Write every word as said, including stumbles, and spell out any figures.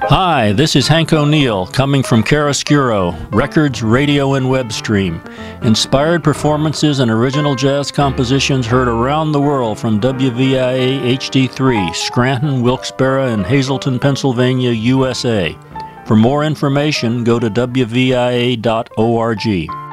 Hi, this is Hank O'Neill coming from Chiaroscuro, records, radio, and web stream. Inspired performances and original jazz compositions heard around the world from W V I A H D three, Scranton, Wilkes-Barre, and Hazleton, Pennsylvania, U S A. For more information, go to W V I A dot org.